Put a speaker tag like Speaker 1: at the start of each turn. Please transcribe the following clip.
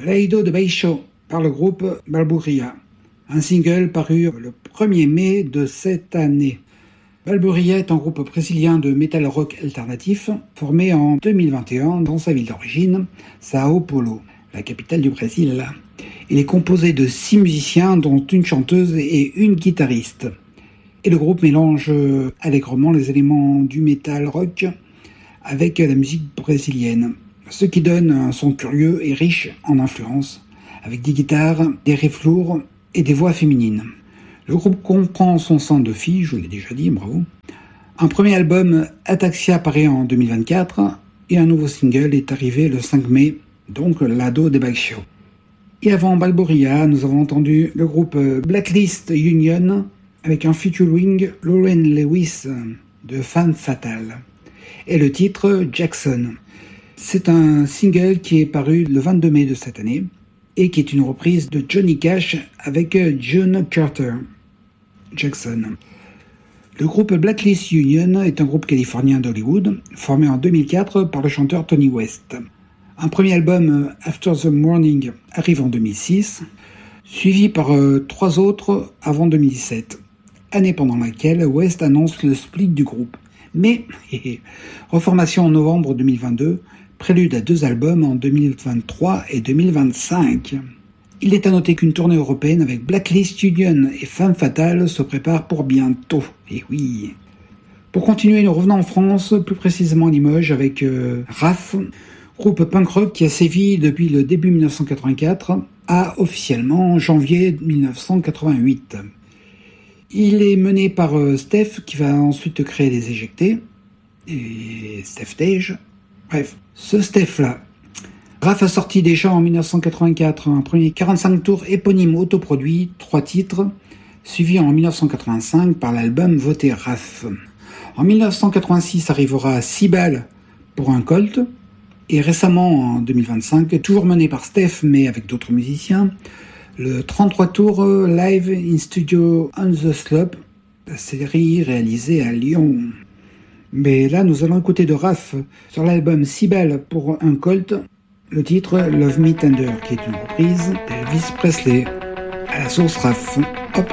Speaker 1: Laido de Baisho par le groupe Balbouria, un single paru le 1er mai de cette année. Balbouria est un groupe brésilien de metal rock alternatif formé en 2021 dans sa ville d'origine, Sao Paulo, la capitale du Brésil. Il est composé de 6 musiciens dont une chanteuse et une guitariste. Et le groupe mélange allègrement les éléments du metal rock avec la musique brésilienne, ce qui donne un son curieux et riche en influences, avec des guitares, des riffs lourds et des voix féminines. Le groupe comprend son sein de filles, je vous l'ai déjà dit, bravo. Un premier album, Ataxia, paraît en 2024 et un nouveau single est arrivé le 5 mai, donc Laido de Baixo. Et avant Balbouria, nous avons entendu le groupe Blacklist Union avec un featuring Lauren Lewis de Femme Fatale et le titre Jackson. C'est un single qui est paru le 22 mai de cette année et qui est une reprise de Johnny Cash avec June Carter. Jackson. Le groupe Blacklist Union est un groupe californien d'Hollywood formé en 2004 par le chanteur Tony West. Un premier album, After the Morning, arrive en 2006, suivi par 3 autres avant 2017, année pendant laquelle West annonce le split du groupe. Mais, reformation en novembre 2022, prélude à 2 albums en 2023 et 2025. Il est à noter qu'une tournée européenne avec Blacklist Union et Femme Fatale se prépare pour bientôt. Et oui. Pour continuer, nous revenons en France, plus précisément à Limoges, avec RAF, groupe punk rock qui a sévi depuis le début 1984 à officiellement janvier 1988. Il est mené par Steph, qui va ensuite créer les Éjectés, et Steph Tage. Bref, ce Steph-là. RAF a sorti déjà en 1984 un premier 45 tours éponyme autoproduit, 3 titres, suivi en 1985 par l'album Voté RAF. En 1986 arrivera 6 balles pour un Colt, et récemment en 2025, toujours mené par Steph mais avec d'autres musiciens, le 33 tours Live in Studio on the Slope, la série réalisée à Lyon. Mais là, nous allons écouter de RAF sur l'album 6 balles pour un Colt, le titre Love Me Tender, qui est une reprise d'Elvis Presley à la sauce RAF. Hop.